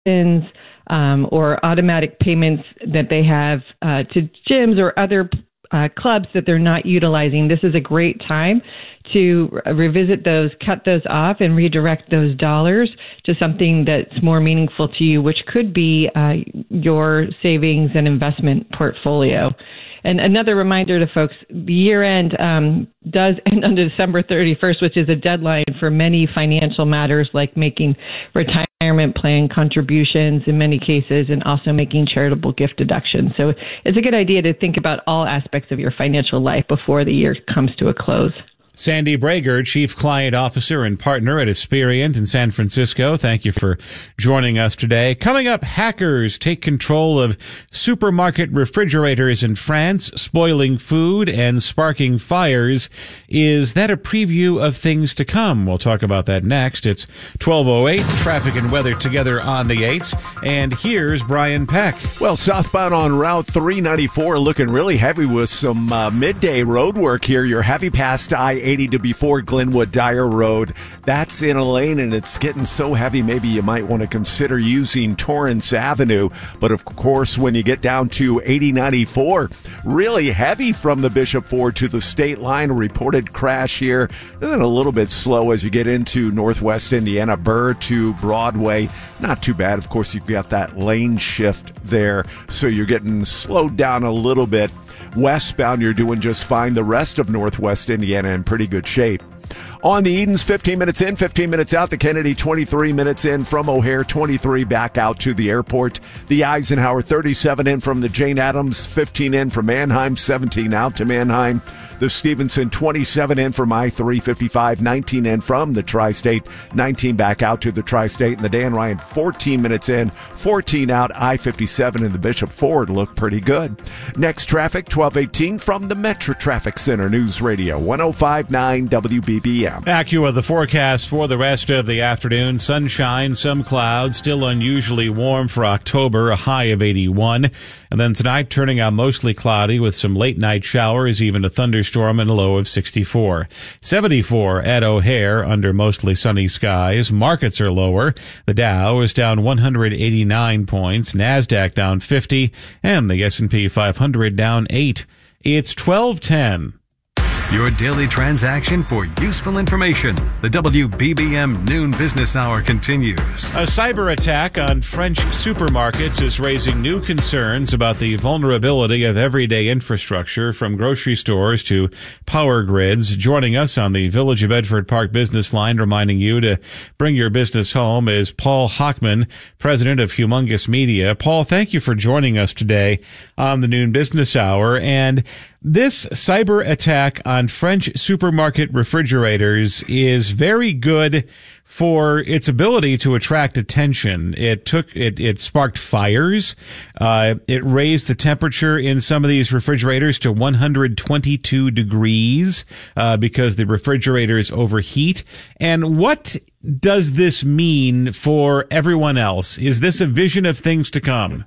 or automatic payments that they have to gyms or other clubs that they're not utilizing. This is a great time to revisit those, cut those off, and redirect those dollars to something that's more meaningful to you, which could be your savings and investment portfolio. And another reminder to folks, the year end does end on December 31st, which is a deadline for many financial matters like making retirement plan contributions in many cases and also making charitable gift deductions. So it's a good idea to think about all aspects of your financial life before the year comes to a close. Sandy Brager, Chief Client Officer and Partner at Esperient in San Francisco. Thank you for joining us today. Coming up, hackers take control of supermarket refrigerators in France, spoiling food and sparking fires. Is that a preview of things to come? We'll talk about that next. It's 12:08, traffic and weather together on the 8s. And here's Brian Peck. Well, southbound on Route 394 looking really heavy with some midday road work here. You're heavy past I-80 to before Glenwood Dyer Road. That's in a lane, and it's getting so heavy maybe you might want to consider using Torrance Avenue. But of course, when you get down to 8094, really heavy from the Bishop Ford to the state line. A reported crash here, and then a little bit slow as you get into Northwest Indiana, Burr to Broadway. Not too bad. Of course, you've got that lane shift there, so you're getting slowed down a little bit. Westbound, you're doing just fine. The rest of Northwest Indiana in pretty good shape. On the Edens, 15 minutes in, 15 minutes out. The Kennedy, 23 minutes in from O'Hare, 23 back out to the airport. The Eisenhower, 37 in from the Jane Addams, 15 in from Mannheim, 17 out to Mannheim. The Stevenson, 27 in from I-355, 19 in from the Tri-State, 19 back out to the Tri-State. And the Dan Ryan, 14 minutes in, 14 out. I-57 and the Bishop Ford look pretty good. Next traffic, 12:18 from the Metro Traffic Center, News Radio, 105.9 WBBM. Acura, the forecast for the rest of the afternoon. Sunshine, some clouds, still unusually warm for October, a high of 81. And then tonight, turning out mostly cloudy with some late night showers, even a thunderstorm and a low of 64. 74 at O'Hare under mostly sunny skies. Markets are lower. The Dow is down 189 points. NASDAQ down 50. And the S&P 500 down 8. It's 12:10. Your daily transaction for useful information. The WBBM Noon Business Hour continues. A cyber attack on French supermarkets is raising new concerns about the vulnerability of everyday infrastructure from grocery stores to power grids. Joining us on the Village of Bedford Park business line, reminding you to bring your business home, is Paul Hochman, president of Humongous Media. Paul, thank you for joining us today on the Noon Business Hour. And this cyber attack on French supermarket refrigerators is very good for its ability to attract attention. It sparked fires. It raised the temperature in some of these refrigerators to 122 degrees, because the refrigerators overheat. And what does this mean for everyone else? Is this a vision of things to come?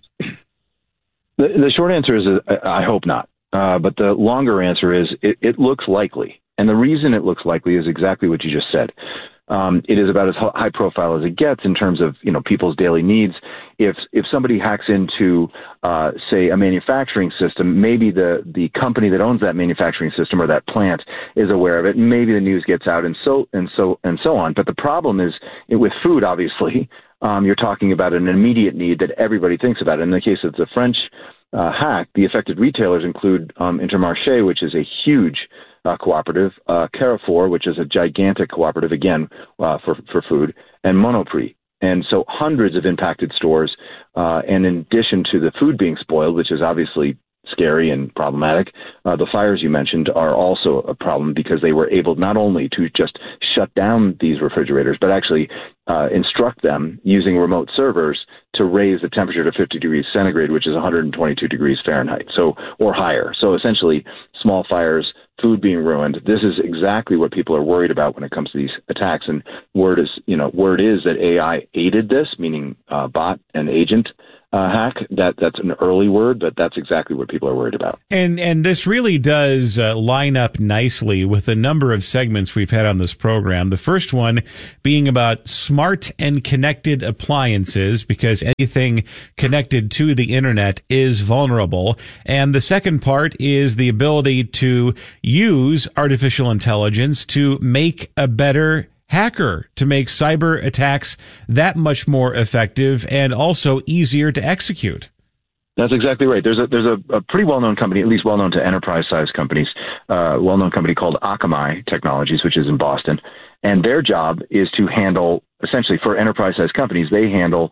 The short answer is I hope not. But the longer answer is it looks likely. And the reason it looks likely is exactly what you just said. It is about as high profile as it gets in terms of, people's daily needs. If somebody hacks into, say, a manufacturing system, maybe the company that owns that manufacturing system or that plant is aware of it. And maybe the news gets out and so on. But the problem is with food, obviously, you're talking about an immediate need that everybody thinks about. In the case of the French hack, the affected retailers include Intermarché, which is a huge cooperative, Carrefour, which is a gigantic cooperative, again, for food, and Monoprix. And so hundreds of impacted stores, and in addition to the food being spoiled, which is obviously scary and problematic, the fires you mentioned are also a problem because they were able not only to just shut down these refrigerators, but actually instruct them using remote servers to raise the temperature to 50 degrees centigrade, which is 122 degrees Fahrenheit, or higher. So essentially, small fires, food being ruined. This is exactly what people are worried about when it comes to these attacks. And word is that AI aided this, meaning bot and agent hack. That's an early word, but that's exactly what people are worried about. And this really does line up nicely with a number of segments we've had on this program. The first one being about smart and connected appliances, because anything connected to the internet is vulnerable. And the second part is the ability to use artificial intelligence to make a better hacker, to make cyber attacks that much more effective and also easier to execute. That's exactly right. There's a pretty well-known company, at least well-known to enterprise-sized companies, well-known company called Akamai Technologies, which is in Boston. And their job is to handle, essentially for enterprise-sized companies, they handle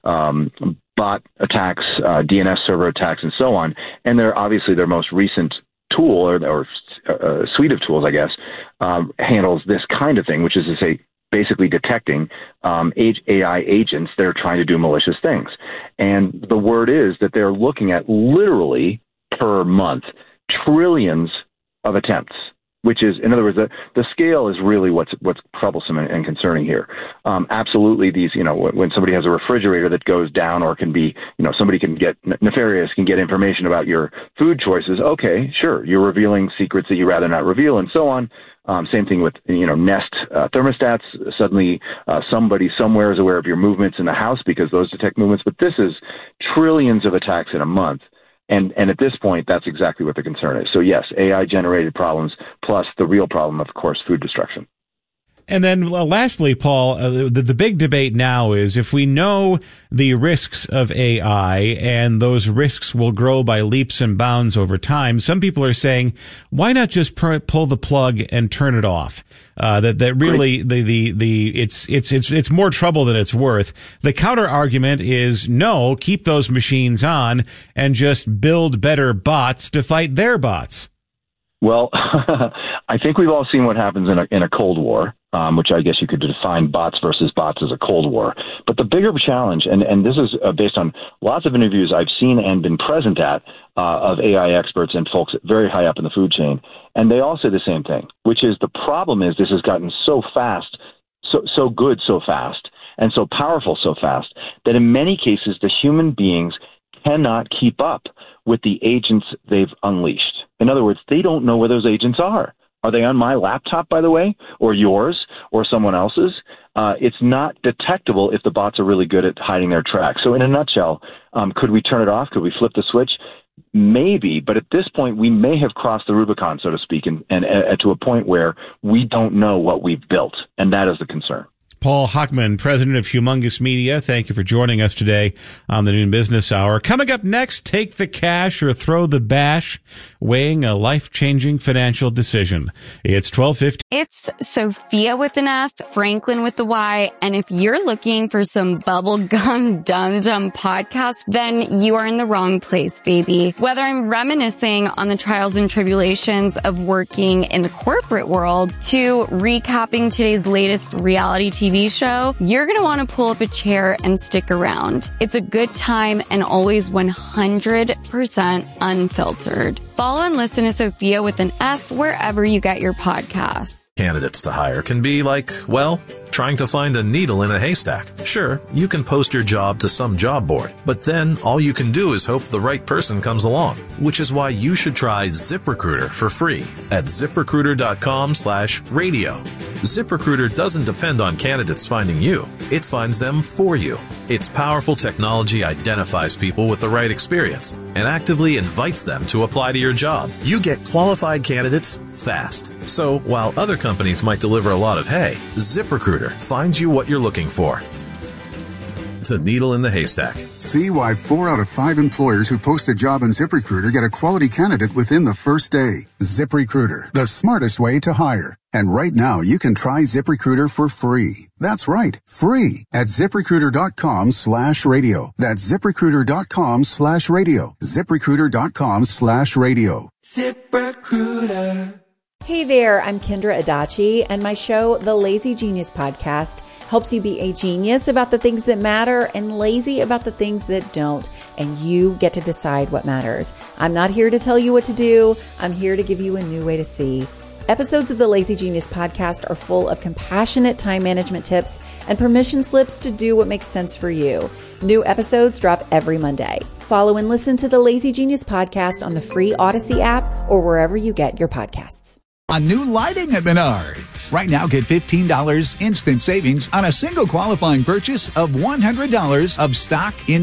bot attacks, DNS server attacks, and so on. And they're obviously their most recent tool or suite of tools, I guess, handles this kind of thing, which is to say, basically detecting AI agents that are trying to do malicious things. And the word is that they're looking at literally per month trillions of attempts, which is, in other words, the scale is really what's troublesome and concerning here. Absolutely, these, when somebody has a refrigerator that goes down, or can be, somebody can get nefarious, can get information about your food choices. Okay, sure, you're revealing secrets that you rather not reveal, and so on. Same thing with, Nest thermostats. Suddenly, somebody somewhere is aware of your movements in the house because those detect movements. But this is trillions of attacks in a month. And at this point, that's exactly what the concern is. So yes, AI-generated problems plus the real problem, of course, food destruction. And then lastly, Paul, the big debate now is if we know the risks of AI and those risks will grow by leaps and bounds over time, some people are saying, why not just pull the plug and turn it off? That really it's more trouble than it's worth. The counter argument is no, keep those machines on and just build better bots to fight their bots. Well, I think we've all seen what happens in a Cold War, which I guess you could define bots versus bots as a Cold War. But the bigger challenge, and this is based on lots of interviews I've seen and been present at of AI experts and folks very high up in the food chain, and they all say the same thing, which is the problem is this has gotten so fast, so good so fast, and so powerful so fast, that in many cases the human beings cannot keep up with the agents they've unleashed. In other words, they don't know where those agents are. Are they on my laptop, by the way, or yours, or someone else's? It's not detectable if the bots are really good at hiding their tracks. So in a nutshell, could we turn it off? Could we flip the switch? Maybe, but at this point, we may have crossed the Rubicon, so to speak, and to a point where we don't know what we've built, and that is the concern. Paul Hochman, president of Humongous Media, thank you for joining us today on the Noon Business Hour. Coming up next, take the cash or throw the bash, weighing a life-changing financial decision. It's 12:50. It's Sophia with an F, Franklin with the Y, and if you're looking for some bubblegum dum-dum podcast, then you are in the wrong place, baby. Whether I'm reminiscing on the trials and tribulations of working in the corporate world to recapping today's latest reality TV show, you're going to want to pull up a chair and stick around. It's a good time and always 100% unfiltered. Follow and listen to Sophia with an F wherever you get your podcasts. Candidates to hire can be like, well, trying to find a needle in a haystack. Sure, you can post your job to some job board, but then all you can do is hope the right person comes along, which is why you should try ZipRecruiter for free at ZipRecruiter.com/radio. ZipRecruiter doesn't depend on candidates finding you. It finds them for you. Its powerful technology identifies people with the right experience and actively invites them to apply to your job. You get qualified candidates fast. So while other companies might deliver a lot of hay, ZipRecruiter finds you what you're looking for. The needle in the haystack. See why 4 out of 5 employers who post a job on ZipRecruiter get a quality candidate within the first day. ZipRecruiter, the smartest way to hire. And right now, you can try ZipRecruiter for free. That's right, free at ZipRecruiter.com/radio. That's ZipRecruiter.com/radio. ZipRecruiter.com/radio. ZipRecruiter. Hey there, I'm Kendra Adachi, and my show, The Lazy Genius Podcast, helps you be a genius about the things that matter and lazy about the things that don't, and you get to decide what matters. I'm not here to tell you what to do. I'm here to give you a new way to see. Episodes of the Lazy Genius podcast are full of compassionate time management tips and permission slips to do what makes sense for you. New episodes drop every Monday. Follow and listen to the Lazy Genius podcast on the free Odyssey app or wherever you get your podcasts. On new lighting at Menards. Right now, get $15 instant savings on a single qualifying purchase of $100 of stock in